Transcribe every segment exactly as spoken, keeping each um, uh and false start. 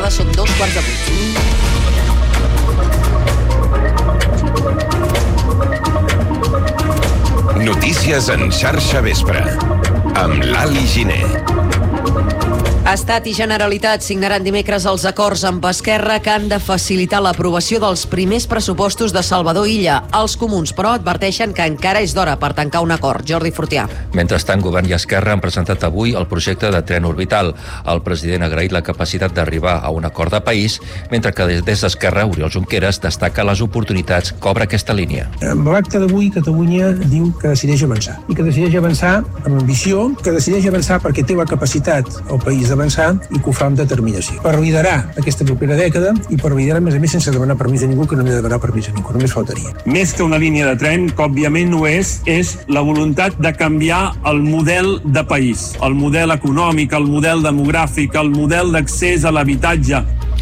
tarda, són dos quarts de vuit. Notícies en xarxa vespre, amb l'Ali Giner. Estat i Generalitat signaran dimecres els acords amb Esquerra que han de facilitar l'aprovació dels primers pressupostos de Salvador Illa. Els comuns, però, adverteixen que encara és d'hora per tancar un acord. Jordi Fortià. Mentrestant, Govern i Esquerra han presentat avui el projecte de tren orbital. El president ha agraït la capacitat d'arribar a un acord de país, mentre que des d'Esquerra, Oriol Junqueras destaca les oportunitats que obre aquesta línia. Amb l'acte d'avui, Catalunya diu que decideix avançar. I que decideix avançar amb ambició, que decideix avançar perquè té la capacitat el país d'avançar i que ho fa amb determinació. Per liderar aquesta propera dècada i per liderar, a més a més, sense demanar permís a ningú, que no m'he de demanar permís a ningú, només faltaria. Més que una línia de tren, que òbviament no és, és la voluntat de canviar el model de país, el model econòmic, el model demogràfic, el model d'accés a l'habitatge.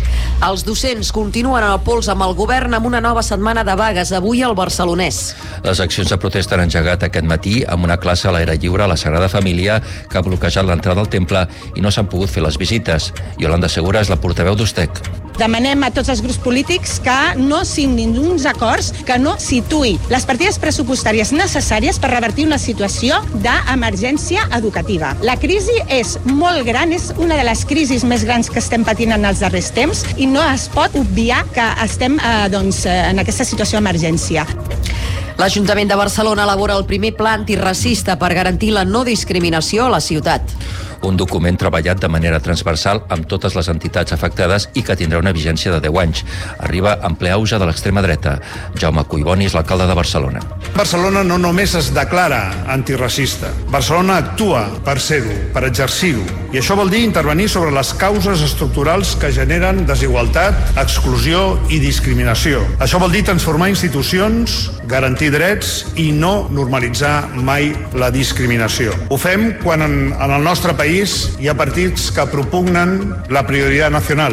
Els docents continuen al pols amb el govern amb una nova setmana de vagues, avui al Barcelonès. Les accions de protesta han engegat aquest matí amb una classe a l'aire lliure a la Sagrada Família que ha bloquejat l'entrada al temple i no s'han pogut fer les visites. Yolanda Segura és la portaveu d'Ustec. Demanem a tots els grups polítics que no signin uns acords que no situï les partides pressupostàries necessàries per revertir una situació d'emergència educativa. La crisi és molt gran, és una de les crisis més grans que estem patint en els darrers temps i no es pot obviar que estem eh, doncs, en aquesta situació d'emergència. L'Ajuntament de Barcelona elabora el primer pla antiracista per garantir la no discriminació a la ciutat. Un document treballat de manera transversal amb totes les entitats afectades i que tindrà una vigència de deu anys. Arriba en ple auge de l'extrema dreta. Jaume Cuiboni és l'alcalde de Barcelona. Barcelona no només es declara antiracista. Barcelona actua per ser-ho, per exercir-ho. I això vol dir intervenir sobre les causes estructurals que generen desigualtat, exclusió i discriminació. Això vol dir transformar institucions, garantir drets i no normalitzar mai la discriminació. Ho fem quan en, en el nostre país hi ha partits que propugnen la prioritat nacional.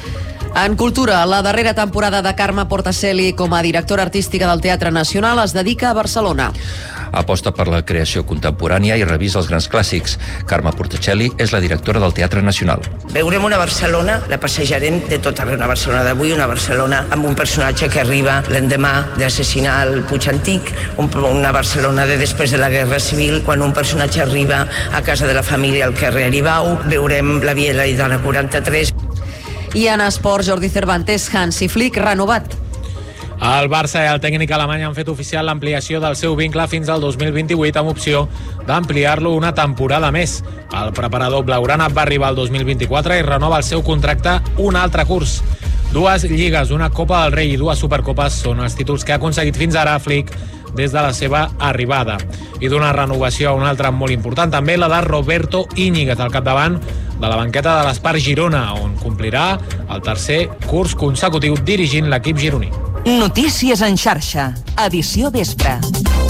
En cultura, la darrera temporada de Carme Portacelli com a directora artística del Teatre Nacional es dedica a Barcelona. Aposta per la creació contemporània i revisa els grans clàssics. Carme Portacelli és la directora del Teatre Nacional. Veurem una Barcelona, la passejarem de tot arreu, una Barcelona d'avui, una Barcelona amb un personatge que arriba l'endemà d'assassinar el Puig Antic, una Barcelona de després de la Guerra Civil, quan un personatge arriba a casa de la família al carrer Aribau. Veurem la Via Laietana quaranta-tres. I en esport, Jordi Cervantes, Hansi Flick renovat. El Barça i el tècnic alemany han fet oficial l'ampliació del seu vincle fins al dos mil vint-i-vuit amb opció d'ampliar-lo una temporada més. El preparador blaugrana va arribar al dos mil vint-i-quatre i renova el seu contracte un altre curs. Dues lligues, una Copa del Rei i dues Supercopes són els títols que ha aconseguit fins ara Flick des de la seva arribada. I d'una renovació a una altra molt important, també la de Roberto Íñiguez al capdavant de la banqueta de l'Espar Girona, on complirà el tercer curs consecutiu dirigint l'equip gironí. Notícies en xarxa, edició vespre.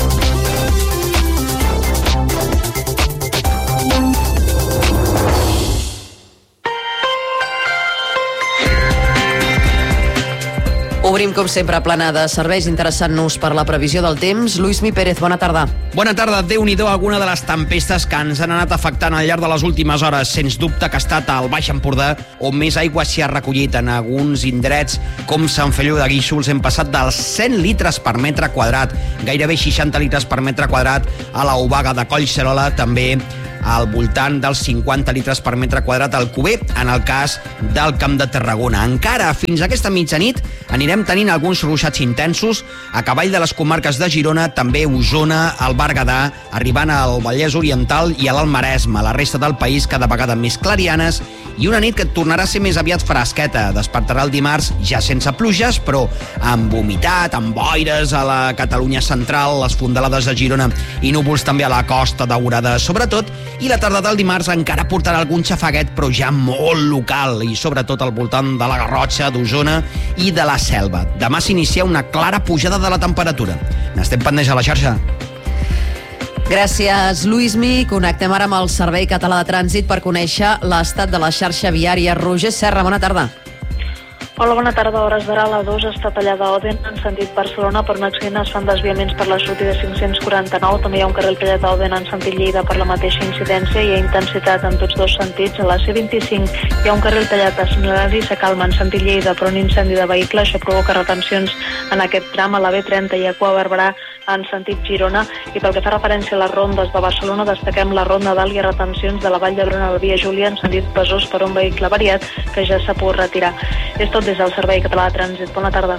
Obrim, com sempre, plana de serveis interessant-nos per la previsió del temps. Luismi Pérez, bona tarda. Bona tarda. Déu-n'hi-do alguna de les tempestes que ens han anat afectant al llarg de les últimes hores. Sens dubte que ha estat al Baix Empordà on més aigua s'hi ha recollit. En alguns indrets, com Sant Feliu de Guíxols, hem passat dels cent litres per metre quadrat, gairebé seixanta litres per metre quadrat a la Obaga de Collserola, també al voltant dels cinquanta litres per metre quadrat al Cuber, en el cas del Camp de Tarragona. Encara fins a aquesta mitjanit anirem tenint alguns ruixats intensos a cavall de les comarques de Girona, també Osona, el Berguedà, arribant al Vallès Oriental i a l'Alt Maresme. La resta del país cada vegada més clarianes i una nit que tornarà a ser més aviat fresqueta. Despertarà el dimarts ja sense pluges, però amb humitat, amb boires a la Catalunya central, les fondalades de Girona i núvols també a la Costa Daurada, sobretot, i la tarda del dimarts encara portarà algun xafaguet, però ja molt local, i sobretot al voltant de la Garrotxa, d'Osona i de la Selva. Demà s'inicia una clara pujada de la temperatura. N'estem pendents a la xarxa. Gràcies, Luismi. Connectem ara amb el Servei Català de Trànsit per conèixer l'estat de la xarxa viària. Roger Serra, bona tarda. Hola, bona tarda. A hores d'ara la dos està tallada a Oden en sentit Barcelona. Per un accident es fan desviaments per la sortida cinc-cents quaranta-nou. També hi ha un carril tallat a Oden en sentit Lleida per la mateixa incidència. Hi ha intensitat en tots dos sentits. A la C vint-i-cinc hi ha un carril tallat a Sant Hilari i Sacalma en sentit Lleida per un incendi de vehicle. Això provoca retencions en aquest tram. A la B trenta hi ha cua a Barberà en sentit Girona. I pel que fa referència a les rondes de Barcelona, destaquem la ronda dalt i retencions de la Vall d'Hebron a la via Júlia en sentit Besòs per un vehicle variat que ja s'ha pogut retirar. És tot des del Servei Català de Trànsit. Bona tarda.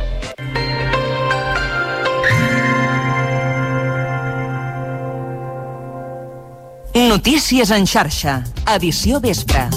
Notícies en xarxa. Edició vespre.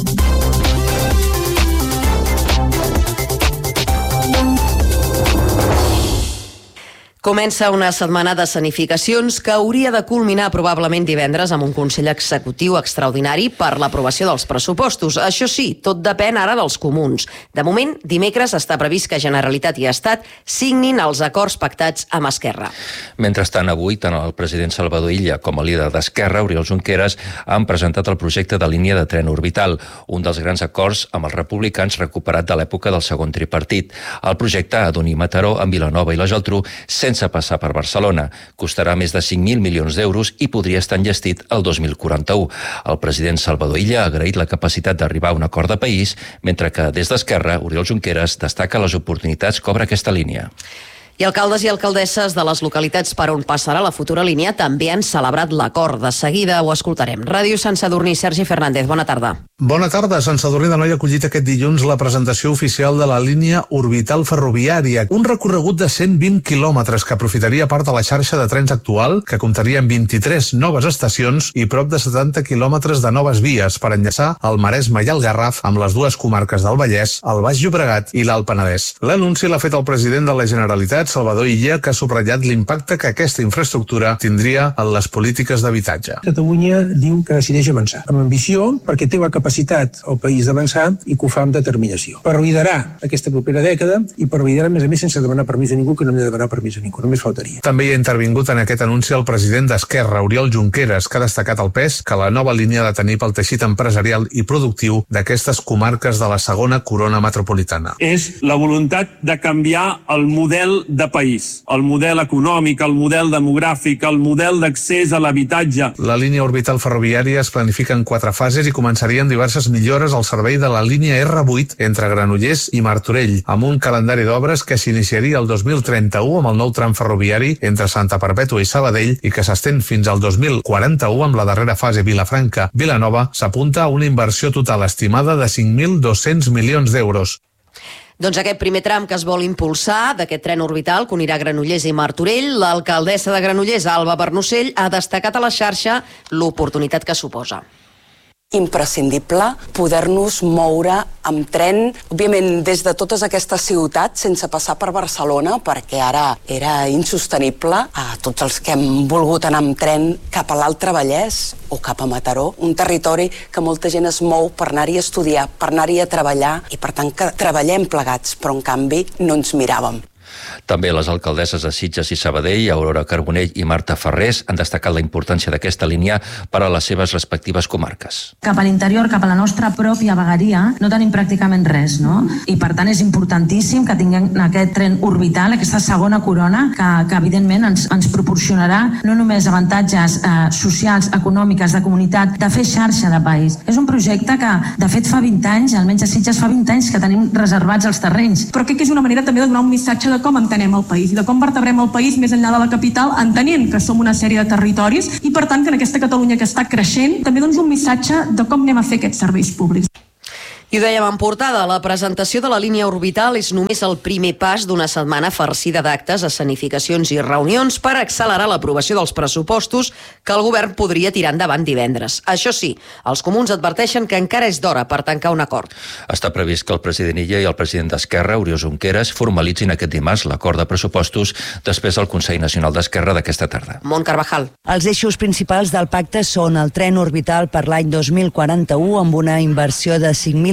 Comença una setmana d'escenificacions que hauria de culminar probablement divendres amb un Consell Executiu extraordinari per l'aprovació dels pressupostos. Això sí, tot depèn ara dels comuns. De moment, dimecres està previst que Generalitat i Estat signin els acords pactats amb Esquerra. Mentrestant, avui, tant el president Salvador Illa com el líder d'Esquerra, Oriol Junqueras, han presentat el projecte de línia de tren orbital, un dels grans acords amb els republicans recuperat de l'època del segon tripartit. El projecte ha d'unir Mataró amb Vilanova i la Geltrú sense passar per Barcelona. Costarà més de cinc mil milions d'euros i podria estar enllestit el dos mil quaranta-u. El president Salvador Illa ha agraït la capacitat d'arribar a un acord de país, mentre que des d'Esquerra, Oriol Junqueras destaca les oportunitats que obre aquesta línia. I alcaldes i alcaldesses de les localitats per on passarà la futura línia també han celebrat l'acord. De seguida ho escoltarem. Ràdio Sant Sadurní, Sergi Fernández, bona tarda. Bona tarda. Sant Sadurní d'Anoia ha acollit aquest dilluns la presentació oficial de la línia orbital ferroviària, un recorregut de cent vint quilòmetres que aprofitaria part de la xarxa de trens actual, que comptaria amb vint-i-tres noves estacions i prop de setanta quilòmetres de noves vies per enllaçar el Maresme i el Garraf amb les dues comarques del Vallès, el Baix Llobregat i l'Alt Penedès. L'anunci l'ha fet el president de la Generalitat, Salvador Illa, que ha subratllat l'impacte que aquesta infraestructura tindria en les polítiques d'habitatge. Catalunya diu que decideix avançar, amb ambició, perquè té la capacitat el país d'avançar i que ho fa amb determinació. Per liderar aquesta propera dècada i per liderar, a més a més, sense demanar permís a ningú, que no hem de demanar permís a ningú, només faltaria. També hi ha intervingut en aquest anunci el president d'Esquerra, Oriol Junqueras, que ha destacat el pes que la nova línia ha de tenir pel teixit empresarial i productiu d'aquestes comarques de la segona corona metropolitana. És la voluntat de canviar el model de país, el model econòmic, el model demogràfic, el model d'accés a l'habitatge. La línia orbital ferroviària es planifica en quatre fases i començarien diverses millores al servei de la línia erre vuit entre Granollers i Martorell, amb un calendari d'obres que s'iniciaria el dos mil trenta-u amb el nou tram ferroviari entre Santa Perpètua i Sabadell i que s'estén fins al dos mil quaranta-u amb la darrera fase Vilafranca-Vilanova. S'apunta a una inversió total estimada de cinc mil dos-cents milions d'euros. Doncs aquest primer tram que es vol impulsar d'aquest tren orbital que unirà Granollers i Martorell, l'alcaldessa de Granollers, Alba Bernocell, ha destacat a la xarxa l'oportunitat que suposa. Imprescindible poder-nos moure amb tren, òbviament des de totes aquestes ciutats sense passar per Barcelona, perquè ara era insostenible a tots els que hem volgut anar amb tren cap a l'Altre Vallès o cap a Mataró, un territori que molta gent es mou per anar-hi a estudiar, per anar-hi a treballar i per tant que treballem plegats, però en canvi no ens miràvem. També les alcaldesses de Sitges i Sabadell, Aurora Carbonell i Marta Ferrés, han destacat la importància d'aquesta línia per a les seves respectives comarques. Cap a l'interior, cap a la nostra pròpia vegueria, no tenim pràcticament res, no? I per tant és importantíssim que tinguem aquest tren orbital, aquesta segona corona, que, que evidentment ens, ens proporcionarà no només avantatges eh, socials, econòmiques, de comunitat, de fer xarxa de país. És un projecte que, de fet, fa vint anys, almenys a Sitges fa vint anys que tenim reservats els terrenys. Però crec que és una manera també de donar un missatge de com entenem el país i de com vertebrem el país més enllà de la capital, entenent que som una sèrie de territoris i per tant que en aquesta Catalunya que està creixent també doncs un missatge de com anem a fer aquests serveis públics. I ho dèiem en portada, la presentació de la línia orbital és només el primer pas d'una setmana farcida d'actes, escenificacions i reunions per accelerar l'aprovació dels pressupostos que el govern podria tirar endavant divendres. Això sí, els comuns adverteixen que encara és d'hora per tancar un acord. Està previst que el president Illa i el president d'Esquerra, Oriol Junqueras, formalitzin aquest dimarts l'acord de pressupostos després del Consell Nacional d'Esquerra d'aquesta tarda. Mont Carvajal. Els eixos principals del pacte són el tren orbital per l'any dos mil quaranta-u amb una inversió de cinc mil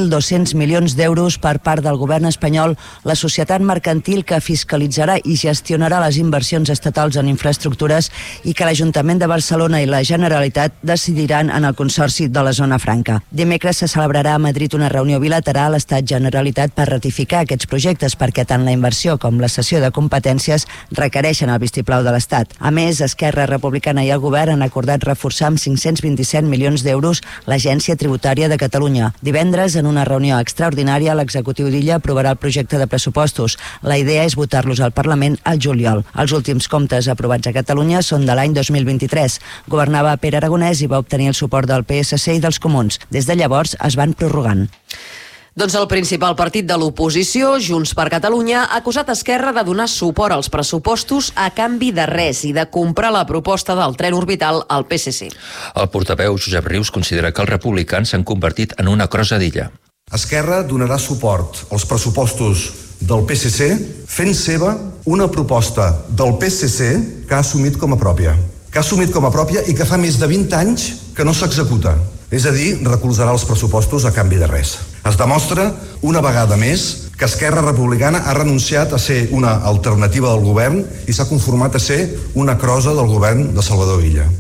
mil dos-cents milions d'euros per part del govern espanyol, la societat mercantil que fiscalitzarà i gestionarà les inversions estatals en infraestructures i que l'Ajuntament de Barcelona i la Generalitat decidiran en el Consorci de la Zona Franca. Dimecres se celebrarà a Madrid una reunió bilateral Estat-Generalitat per ratificar aquests projectes perquè tant la inversió com la cessió de competències requereixen el vistiplau de l'Estat. A més, Esquerra Republicana i el govern han acordat reforçar amb cinc-cents vint-i-set milions d'euros l'Agència Tributària de Catalunya. Divendres, en una reunió extraordinària, l'executiu d'Illa aprovarà el projecte de pressupostos. La idea és votar-los al Parlament al juliol. Els últims comptes aprovats a Catalunya són de l'any dos mil vint-i-tres. Governava Pere Aragonès i va obtenir el suport del P S C i dels Comuns. Des de llavors es van prorrogant. Doncs el principal partit de l'oposició, Junts per Catalunya, ha acusat Esquerra de donar suport als pressupostos a canvi de res i de comprar la proposta del tren orbital al P S C. El portaveu Josep Rius considera que els republicans s'han convertit en una crossa d'Illa. Esquerra donarà suport als pressupostos del P S C fent seva una proposta del P S C que ha assumit com a pròpia. Que ha assumit com a pròpia i que fa més de vint anys que no s'executa. És a dir, recolzarà els pressupostos a canvi de res. Es demostra una vegada més que Esquerra Republicana ha renunciat a ser una alternativa del govern i s'ha conformat a ser una crossa del govern de Salvador Illa.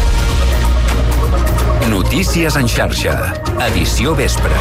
Notícies en xarxa, edició vespre.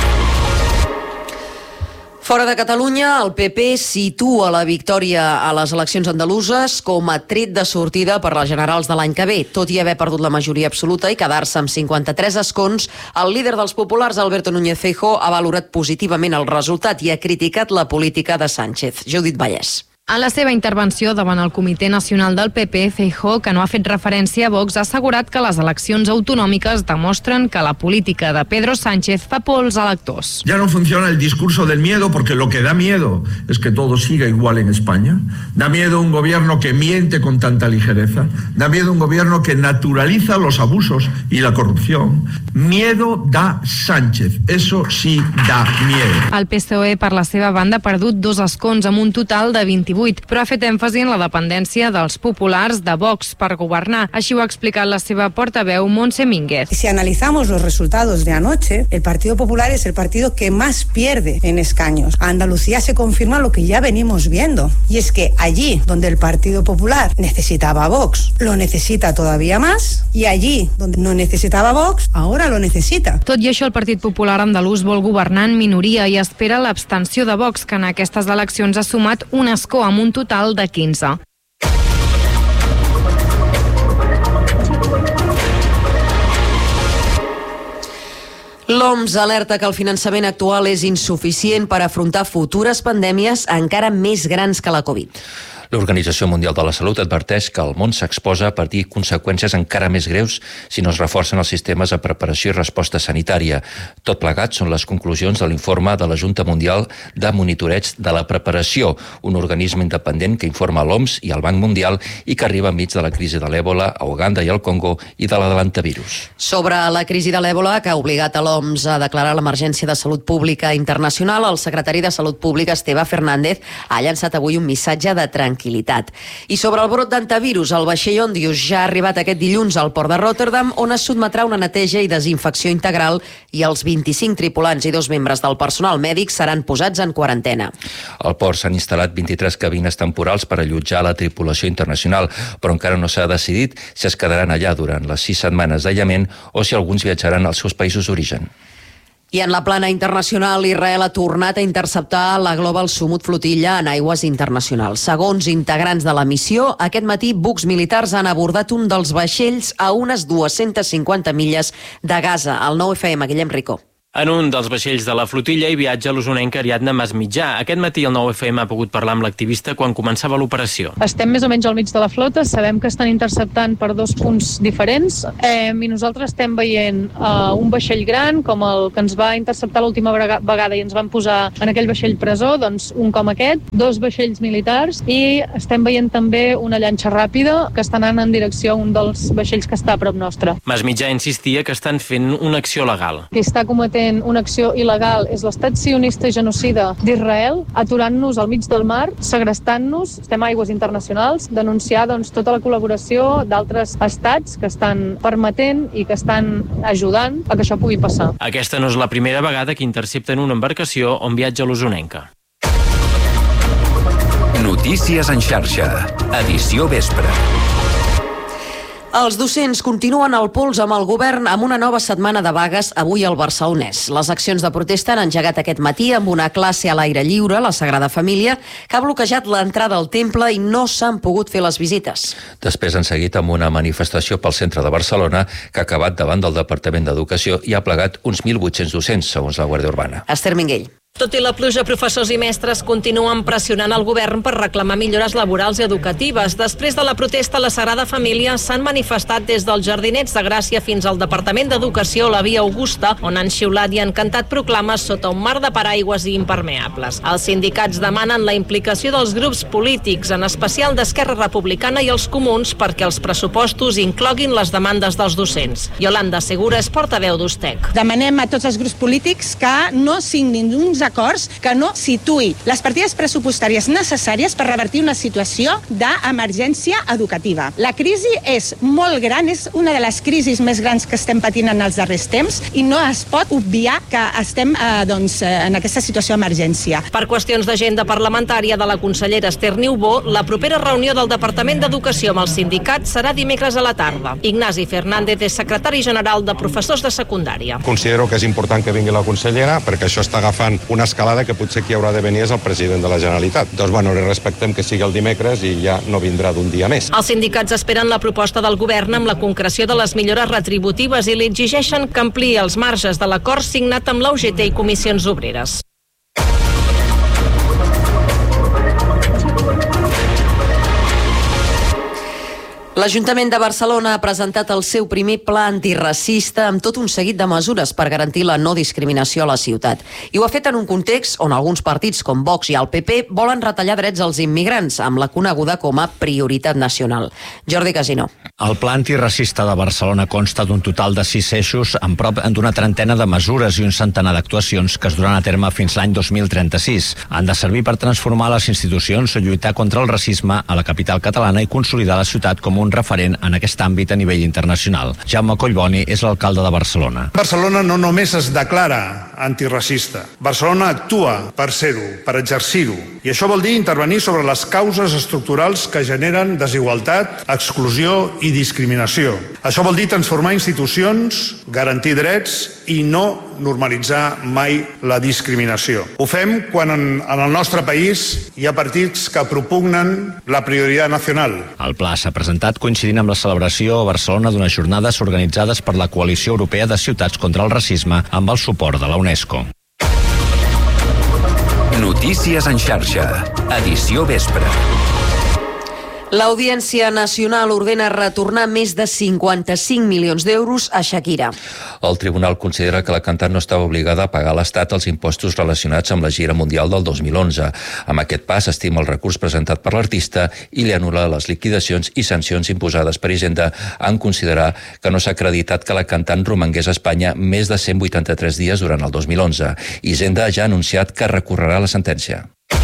Fora de Catalunya, el P P situa la victòria a les eleccions andaluses com a tret de sortida per les generals de l'any que ve. Tot i haver perdut la majoria absoluta i quedar-se amb cinquanta-tres escons, el líder dels populars, Alberto Núñez Feijóo, ha valorat positivament el resultat i ha criticat la política de Sánchez. Judit Vallès. En la seva intervenció davant el Comitè Nacional del P P, Feijóo, que no ha fet referència a Vox, ha assegurat que les eleccions autonòmiques demostren que la política de Pedro Sánchez fa por als electors. Ya no funciona el discurso del miedo porque lo que da miedo es que todo siga igual en España. Da miedo un gobierno que miente con tanta ligereza. Da miedo un gobierno que naturaliza los abusos y la corrupción. Miedo da Sánchez. Eso sí da miedo. El P S O E, per la seva banda, ha perdut dos escons amb un total de vint-i-vuit, però ha fet èmfasi en la dependència dels populars de Vox per governar. Així ho ha explicat la seva portaveu, Montse Mínguez. Si analizamos los resultados de anoche, el Partido Popular es el partido que más pierde en escaños. A Andalucía se confirma lo que ya venimos viendo, y es que allí donde el Partido Popular necesitaba a Vox, lo necesita todavía más, y allí donde no necesitaba Vox, ahora lo necesita. Tot i això, el Partit Popular andalús vol governar en minoria i espera l'abstenció de Vox, que en aquestes eleccions ha sumat un escó amb un total de quinze. L'O M S alerta que el finançament actual és insuficient per afrontar futures pandèmies encara més grans que la Covid. L'Organització Mundial de la Salut adverteix que el món s'exposa a patir conseqüències encara més greus si no es reforcen els sistemes de preparació i resposta sanitària. Tot plegat són les conclusions de l'informe de la Junta Mundial de Monitoreig de la Preparació, un organisme independent que informa l'O M S i el Banc Mundial i que arriba enmig de la crisi de l'èbola a Uganda i el Congo i de l'adelavirus. Sobre la crisi de l'èbola, que ha obligat a l'O M S a declarar l'emergència de salut pública internacional, el secretari de Salut Pública, Esteve Fernández, ha llançat avui un missatge de tranquil·litat. I sobre el brot d'antivirus, el vaixell Ondius ja ha arribat aquest dilluns al port de Rotterdam, on es sotmetrà una neteja i desinfecció integral i els vint-i-cinc tripulants i dos membres del personal mèdic seran posats en quarantena. Al port s'han instal·lat vint-i-tres cabines temporals per allotjar la tripulació internacional, però encara no s'ha decidit si es quedaran allà durant les sis setmanes d'aïllament o si alguns viatjaran als seus països d'origen. I en la plana internacional, Israel ha tornat a interceptar la Global Sumut flotilla en aigües internacionals. Segons integrants de la missió, aquest matí bucs militars han abordat un dels vaixells a unes dues-centes cinquanta milles de Gaza. Al nou F M, Guillem Rico. En un dels vaixells de la flotilla hi viatja l'usonenc Ariadna Masmitjà. Aquest matí el nou F M ha pogut parlar amb l'activista quan començava l'operació. Estem més o menys al mig de la flota, sabem que estan interceptant per dos punts diferents eh, i nosaltres estem veient eh, un vaixell gran com el que ens va interceptar l'última vegada i ens van posar en aquell vaixell presó, doncs un com aquest, dos vaixells militars i estem veient també una llanxa ràpida que està anant en direcció a un dels vaixells que està a prop nostre. Masmitjà insistia que estan fent una acció legal. Que està cometent fent una acció il·legal és l'estat sionista genocida d'Israel, aturant-nos al mig del mar, segrestant-nos, estem a aigües internacionals, denunciar doncs, tota la col·laboració d'altres estats que estan permetent i que estan ajudant a que això pugui passar. Aquesta no és la primera vegada que intercepten una embarcació on viatja l'usonenca. Notícies en xarxa, edició vespre. Els docents continuen al pols amb el govern amb una nova setmana de vagues avui al Barcelonès. Les accions de protesta han engegat aquest matí amb una classe a l'aire lliure, la Sagrada Família, que ha bloquejat l'entrada al temple i no s'han pogut fer les visites. Després han seguit amb una manifestació pel centre de Barcelona que ha acabat davant del Departament d'Educació i ha plegat uns mil vuit-cents docents, segons la Guàrdia Urbana. Esther Minguell. Tot i la pluja, professors i mestres continuen pressionant el govern per reclamar millores laborals i educatives. Després de la protesta, la Sagrada Família s'han manifestat des dels Jardinets de Gràcia fins al Departament d'Educació, la Via Augusta, on han xiulat i han cantat proclames sota un mar de paraigües i impermeables. Els sindicats demanen la implicació dels grups polítics, en especial d'Esquerra Republicana i els Comuns, perquè els pressupostos incloguin les demandes dels docents. Yolanda Segura és portaveu d'Ustec. Demanem a tots els grups polítics que no signin uns acords que no situï les partides pressupostàries necessàries per revertir una situació d'emergència educativa. La crisi és molt gran, és una de les crisis més grans que estem patint en els darrers temps i no es pot obviar que estem eh, doncs, en aquesta situació d'emergència. Per qüestions d'agenda parlamentària de la consellera Esther Niubó, la propera reunió del Departament d'Educació amb els sindicats serà dimecres a la tarda. Ignasi Fernández és secretari general de professors de secundària. Considero que és important que vingui la consellera perquè això està agafant una escalada que potser qui haurà de venir és el president de la Generalitat. Doncs bueno, li respectem que sigui el dimecres i ja no vindrà d'un dia més. Els sindicats esperen la proposta del govern amb la concreció de les millores retributives i li exigeixen que ampliï els marges de l'acord signat amb la U G T i Comissions Obreres. L'Ajuntament de Barcelona ha presentat el seu primer pla antiracista amb tot un seguit de mesures per garantir la no discriminació a la ciutat. I ho ha fet en un context on alguns partits com Vox i el P P volen retallar drets als immigrants amb la coneguda com a prioritat nacional. Jordi Casino. El pla antiracista de Barcelona consta d'un total de sis eixos amb prop d'una trentena de mesures i un centenar d'actuacions que es duran a terme fins l'any dos mil trenta-sis. Han de servir per transformar les institucions, lluitar contra el racisme a la capital catalana i consolidar la ciutat com un un referent en aquest àmbit a nivell internacional. Jaume Collboni és l'alcalde de Barcelona. Barcelona no només es declara antiracista. Barcelona actua per ser-ho, per exercir-ho. I això vol dir intervenir sobre les causes estructurals que generen desigualtat, exclusió i discriminació. Això vol dir transformar institucions, garantir drets i no normalitzar mai la discriminació. Ho fem quan en, en el nostre país hi ha partits que propugnen la prioritat nacional. El pla s'ha presentat coincidint amb la celebració a Barcelona d'unes jornades organitzades per la Coalició Europea de Ciutats contra el Racisme amb el suport de la UNESCO. Notícies en xarxa, edició vespre. L'Audiència Nacional ordena retornar més de cinquanta-cinc milions d'euros a Shakira. El tribunal considera que la cantant no estava obligada a pagar a l'Estat els impostos relacionats amb la gira mundial del dos mil onze. Amb aquest pas estima el recurs presentat per l'artista i li anul·la les liquidacions i sancions imposades per Hisenda en considerar que no s'ha acreditat que la cantant romangués a Espanya més de cent vuitanta-tres dies durant el dos mil onze. Hisenda ja ha anunciat que recorrerà la sentència.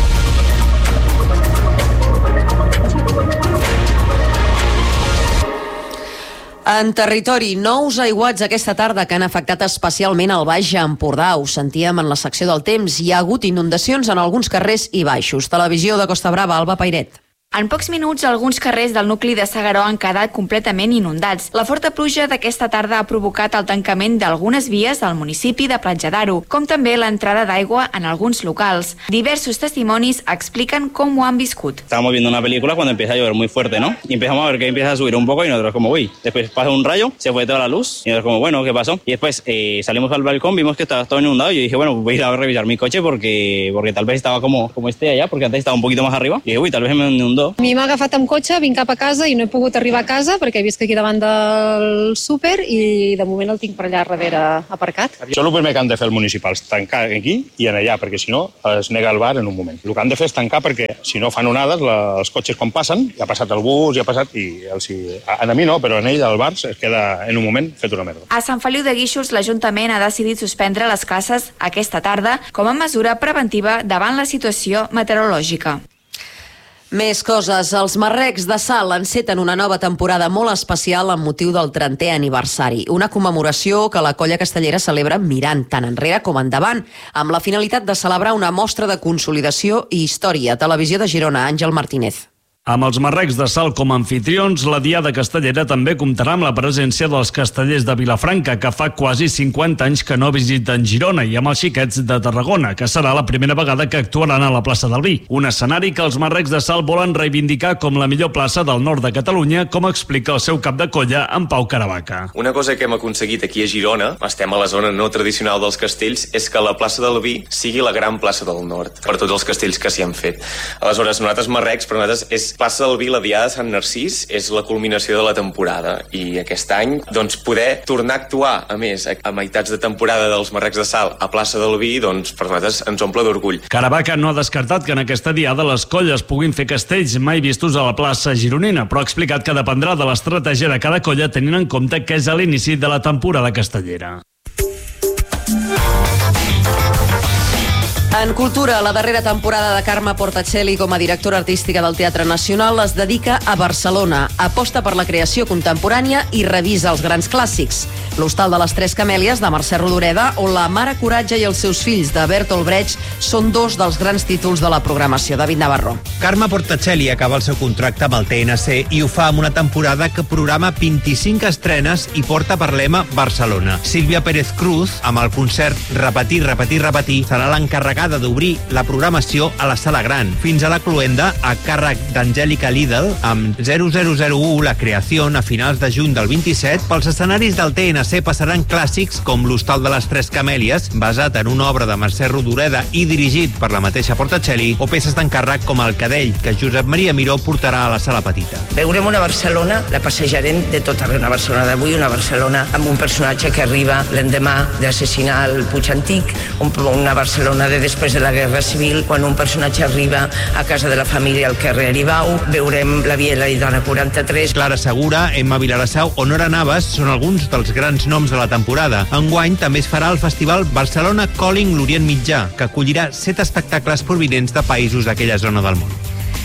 En territori, nous aiguats aquesta tarda que han afectat especialment el Baix Empordà. Ho sentíem en la secció del temps. Hi ha hagut inundacions en alguns carrers i baixos. Televisió de Costa Brava, Alba Pairet. En pocs minuts, alguns carrers del nucli de S'Agaró han quedat completament inundats. La forta pluja d'aquesta tarda ha provocat el tancament d'algunes vies al municipi de Platja d'Aro, com també l'entrada d'aigua en alguns locals. Diversos testimonis expliquen com ho han viscut. Estábamos viendo una película cuando empieza a llover muy fuerte, ¿no? Y empezamos a ver que empieza a subir un poco y nosotros como, uy, después pasa un rayo, se fue toda la luz y nosotros como, bueno, ¿qué pasó? Y después eh, salimos al balcón, vimos que estaba todo inundado y yo dije, bueno, voy a ir a revisar mi coche porque, porque tal vez estaba como, como este allá, porque antes estaba un poquito más arriba. Y dije, uy, tal vez me inundó mundo. A mi m'ha agafat amb cotxe, vinc cap a casa i no he pogut arribar a casa perquè he vist aquí davant del súper i de moment el tinc per allà darrere aparcat. Això és el primer que han de fer els municipals, tancar aquí i en allà, perquè si no es nega el bar en un moment. El que han de fer és tancar perquè si no fan onades, la, els cotxes quan passen, ja ha passat el bus, ja ha passat, i els, a, a mi no, però en ell el bar es queda en un moment fet una merda. A Sant Feliu de Guíxols, l'Ajuntament ha decidit suspendre les classes aquesta tarda com a mesura preventiva davant la situació meteorològica. Més coses. Els Marrecs de Salt enceten una nova temporada molt especial amb motiu del trentè aniversari. Una commemoració que la colla castellera celebra mirant tant enrere com endavant, amb la finalitat de celebrar una mostra de consolidació i història. Televisió de Girona, Àngel Martínez. Amb els Marrecs de Salt com a anfitrions, la Diada Castellera també comptarà amb la presència dels castellers de Vilafranca, que fa quasi cinquanta anys que no visiten Girona, i amb els xiquets de Tarragona, que serà la primera vegada que actuaran a la plaça del Vi. Un escenari que els Marrecs de Salt volen reivindicar com la millor plaça del nord de Catalunya, com explica el seu cap de colla, en Pau Caravaca. Una cosa que hem aconseguit aquí a Girona, estem a la zona no tradicional dels castells, és que la plaça del Vi sigui la gran plaça del nord, per tots els castells que s'hi han fet. Aleshores, nosaltres Marrecs, per nosaltres, és plaça del Vi, la Diada de Sant Narcís, és la culminació de la temporada, i aquest any doncs, poder tornar a actuar, a més, a meitats de temporada dels Marrecs de Salt a plaça del Vi, doncs per nosaltres ens omple d'orgull. Caravaca no ha descartat que en aquesta Diada les colles puguin fer castells mai vistos a la plaça gironina, però ha explicat que dependrà de l'estratègia de cada colla tenint en compte que és a l'inici de la temporada castellera. En cultura, la darrera temporada de Carme Portacelli com a directora artística del Teatre Nacional es dedica a Barcelona, aposta per la creació contemporània i revisa els grans clàssics. L'Hostal de les Tres Camèlies, de Mercè Rodoreda, o La Mare Coratge i els seus fills, de Bertolt Brecht, són dos dels grans títols de la programació. David Navarro. Carme Portacelli acaba el seu contracte amb el T N C i ho fa amb una temporada que programa vint-i-cinc estrenes i porta per lema Barcelona. Sílvia Pérez Cruz, amb el concert Repetir, repetir, repetir, serà l'encarregada d'obrir la programació a la Sala Gran, fins a la cloenda a càrrec d'Angèlica Lidl, amb zero zero zero u La Creació a finals de juny del vint-i-set. Pels escenaris del T N C passaran clàssics com l'Hostal de les Tres Camèlies, basat en una obra de Mercè Rodoreda i dirigit per la mateixa Portacelli, o peces d'encàrrec com El Cadell, que Josep Maria Miró portarà a la Sala Petita. Veurem una Barcelona, la passejarem de tot arreu. Una Barcelona d'avui, una Barcelona amb un personatge que arriba l'endemà d'assassinar el Puig Antic, una Barcelona de després de la Guerra Civil, quan un personatge arriba a casa de la família al carrer Aribau. Veurem La Biela i Dona quaranta-tres. Clara Segura, Emma Vilarasau o Nora Navas són alguns dels grans noms de la temporada. Enguany també es farà el festival Barcelona Calling l'Orient Mitjà, que acollirà set espectacles provinents de països d'aquella zona del món.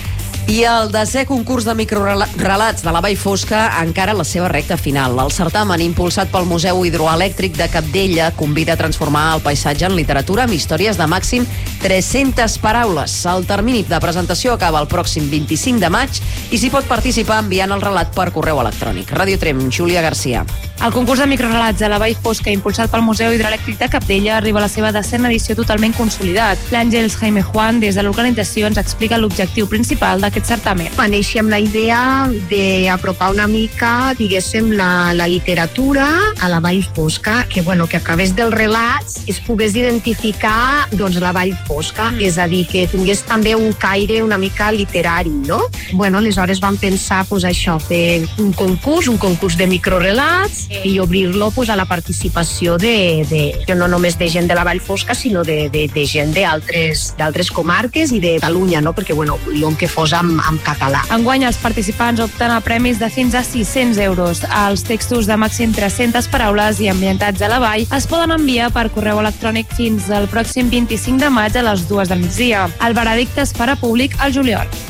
I el desè concurs de microrelats de la Vall Fosca encara la seva recta final. El certamen, impulsat pel Museu Hidroelèctric de Capdella, convida a transformar el paisatge en literatura amb històries de màxim tres-centes paraules. El termini de presentació acaba el pròxim vint-i-cinc de maig i s'hi pot participar enviant el relat per correu electrònic. Ràdio Trem, Júlia Garcia. El concurs de microrelats de la Vall Fosca, impulsat pel Museu Hidroelèctric de Capdella, arriba a la seva desena edició totalment consolidat. L'Àngels Jaime Juan, des de l'organització, ens explica l'objectiu principal d'aquest certamen. Va néixer amb la idea d'apropar una mica, diguéssim, la, la literatura a la Vall Fosca, que, bueno, que a través dels relats es pogués identificar doncs, la Vall Fosca, mm. és a dir, que tingués també un caire una mica literari, no? Bueno, aleshores vam pensar, pues, això, fer un concurs, un concurs de microrelats i obrir-lo pues, a la participació de, de, no només de gent de la Vall Fosca, sinó de, de, de gent d'altres d'altres comarques i de Catalunya, no? Perquè, bueno, volíem que fos amb, amb català. Enguany els participants opten a premis de fins a sis-cents euros. Els textos de màxim tres-centes paraules i ambientats a la vall es poden enviar per correu electrònic fins al pròxim vint-i-cinc de maig a les dues del migdia. El veredicte es farà públic al juliol.